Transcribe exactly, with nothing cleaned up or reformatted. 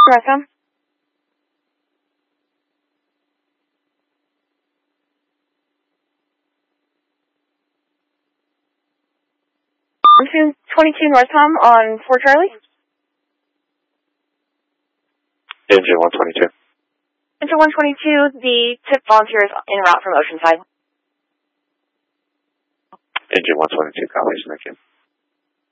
North Tom. two twenty-two North Tom on four Charlie. Engine one twenty-two. Engine one twenty-two, the tip volunteer is en route from Oceanside. Engine one twenty-two, collies, thank you.